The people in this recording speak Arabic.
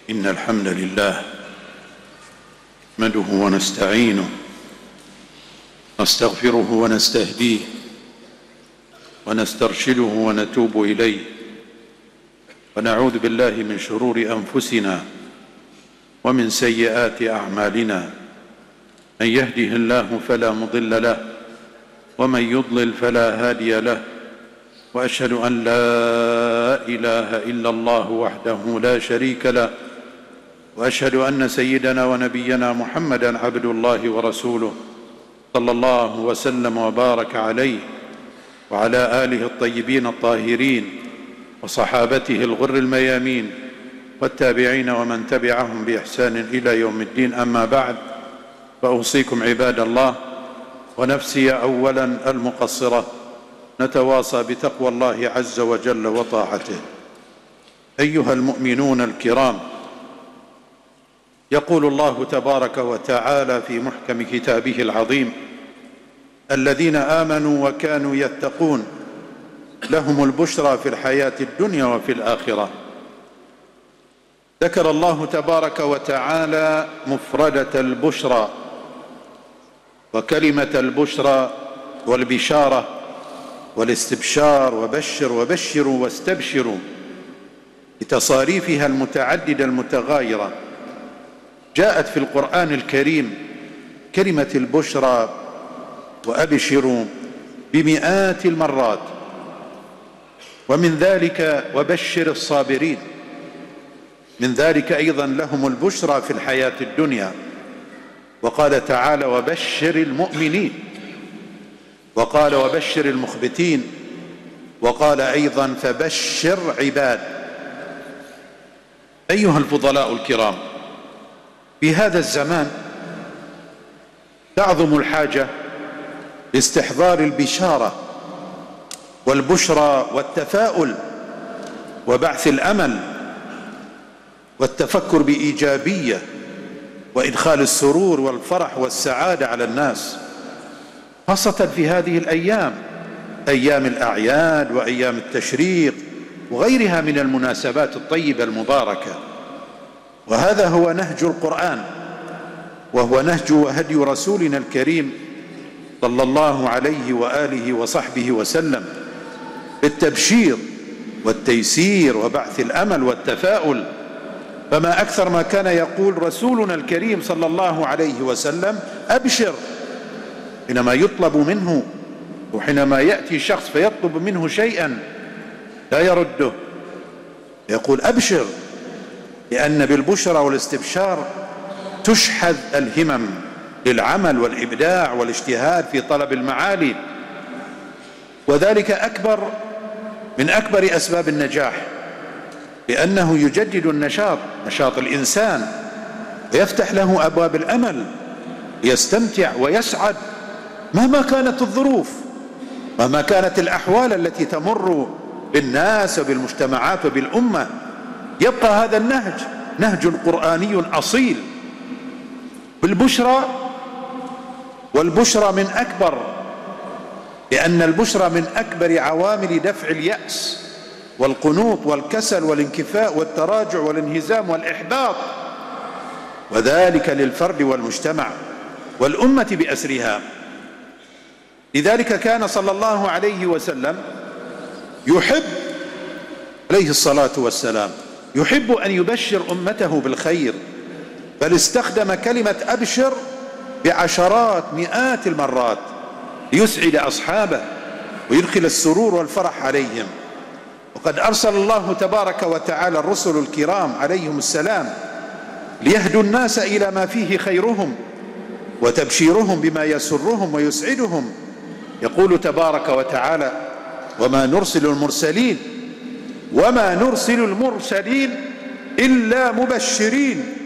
إن الحمد لله نحمده ونستعينه نستغفره ونستهديه ونسترشده ونتوب إليه ونعوذ بالله من شرور أنفسنا ومن سيئات أعمالنا. من يهده الله فلا مضل له ومن يضلل فلا هادي له، وأشهد أن لا إله إلا الله وحده لا شريك له، وأشهد أن سيدنا ونبينا محمدًا عبد الله ورسوله صلى الله وسلم وبارك عليه وعلى آله الطيبين الطاهرين وصحابته الغر الميامين والتابعين ومن تبعهم بإحسان إلى يوم الدين. أما بعد، فأوصيكم عباد الله ونفسي أولاً المقصرة نتواصى بتقوى الله عز وجل وطاعته. أيها المؤمنون الكرام، يقول الله تبارك وتعالى في محكم كتابه العظيم: الذين آمنوا وكانوا يتقون لهم البشرى في الحياة الدنيا وفي الآخرة. ذكر الله تبارك وتعالى مفردة البشرى وكلمة البشرى والبشارة والاستبشار وبشر وبشروا واستبشروا بتصاريفها المتعددة المتغايرة. جاءت في القرآن الكريم كلمة البشرى وأبشروا بمئات المرات، ومن ذلك وبشر الصابرين، من ذلك أيضا لهم البشرى في الحياة الدنيا. وقال تعالى: وبشر المؤمنين، وقال: وبشر المخبتين، وقال أيضا: فبشر عباد. أيها الفضلاء الكرام، في هذا الزمان تعظم الحاجة لاستحضار البشارة والبشرى والتفاؤل وبعث الأمل والتفكر بإيجابية وإدخال السرور والفرح والسعادة على الناس، خاصة في هذه الأيام، أيام الأعياد وأيام التشريق وغيرها من المناسبات الطيبة المباركة. وهذا هو نهج القرآن، وهو نهج وهدي رسولنا الكريم صلى الله عليه وآله وصحبه وسلم، بالتبشير والتيسير وبعث الأمل والتفاؤل. فما أكثر ما كان يقول رسولنا الكريم صلى الله عليه وسلم: أبشر، حينما يطلب منه وحينما يأتي شخص فيطلب منه شيئا لا يرده، يقول: أبشر، لأن بالبشرى والاستبشار تشحذ الهمم للعمل والإبداع والاجتهاد في طلب المعالي، وذلك من أكبر أسباب النجاح، لأنه يجدد نشاط الإنسان ويفتح له أبواب الأمل، يستمتع ويسعد مهما كانت الظروف، مهما كانت الأحوال التي تمر بالناس وبالمجتمعات وبالأمة. يبقى هذا النهج نهج قرآني أصيل بالبشرى، والبشرى من أكبر، لأن البشرى من أكبر عوامل دفع اليأس والقنوط والكسل والانكفاء والتراجع والانهزام والإحباط، وذلك للفرد والمجتمع والأمة بأسرها. لذلك كان صلى الله عليه وسلم يحب عليه الصلاة والسلام يحب أن يبشر أمته بالخير، بل استخدم كلمة أبشر بعشرات مئات المرات ليسعد أصحابه ويدخل السرور والفرح عليهم. وقد أرسل الله تبارك وتعالى الرسل الكرام عليهم السلام ليهدوا الناس إلى ما فيه خيرهم وتبشيرهم بما يسرهم ويسعدهم. يقول تبارك وتعالى: وما نرسل المرسلين إلا مبشرين